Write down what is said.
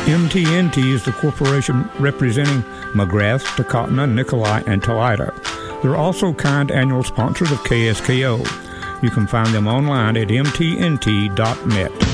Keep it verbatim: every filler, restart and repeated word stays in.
M T N T is the corporation representing McGrath, Takotna, Nikolai, and Toledo. They're also kind annual sponsors of K S K O. You can find them online at m t n t dot net.